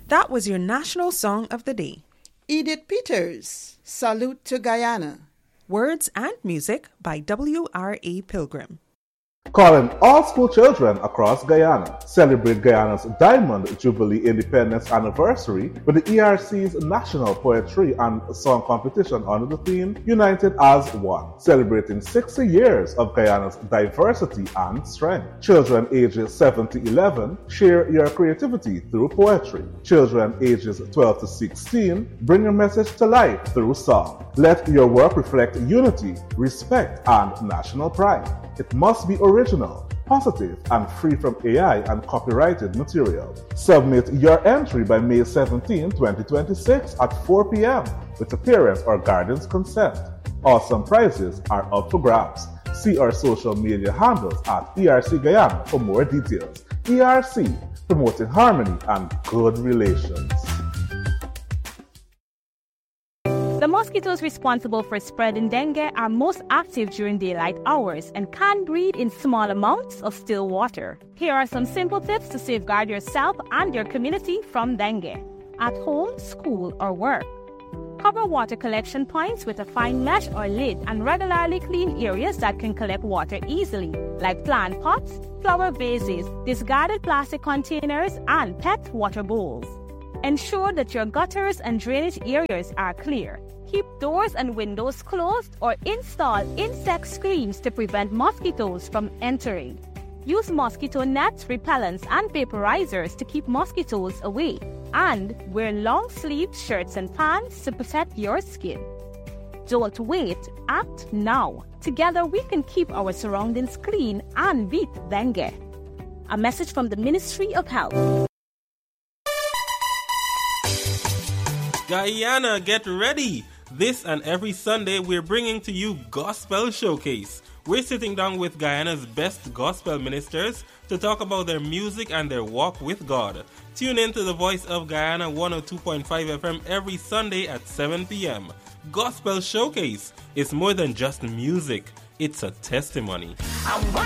That was your national song of the day. Edith Peters, Salute to Guyana. Words and music by W.R.A. Pilgrim. Calling all school children across Guyana. Celebrate Guyana's Diamond Jubilee Independence Anniversary with the ERC's National Poetry and Song Competition under the theme United as One, celebrating 60 years of Guyana's diversity and strength. Children ages 7 to 11, share your creativity through poetry. Children ages 12 to 16, bring your message to life through song. Let your work reflect unity, respect, and national pride. It must be original, positive, and free from AI and copyrighted material. Submit your entry by May 17, 2026 at 4 p.m. with the parents' or guardian's consent. Awesome prizes are up for grabs. See our social media handles at ERC Guyana for more details. ERC, promoting harmony and good relations. The mosquitoes responsible for spreading dengue are most active during daylight hours and can breed in small amounts of still water. Here are some simple tips to safeguard yourself and your community from dengue. At home, school, or work. Cover water collection points with a fine mesh or lid and regularly clean areas that can collect water easily, like plant pots, flower vases, discarded plastic containers, and pet water bowls. Ensure that your gutters and drainage areas are clear. Keep doors and windows closed or install insect screens to prevent mosquitoes from entering. Use mosquito nets, repellents, and vaporizers to keep mosquitoes away. And wear long-sleeved shirts and pants to protect your skin. Don't wait, act now. Together we can keep our surroundings clean and beat dengue. A message from the Ministry of Health. Guyana, get ready! This and every Sunday, we're bringing to you Gospel Showcase. We're sitting down with Guyana's best gospel ministers to talk about their music and their walk with God. Tune in to the Voice of Guyana 102.5 FM every Sunday at 7 p.m. Gospel Showcase is more than just music. It's a testimony. I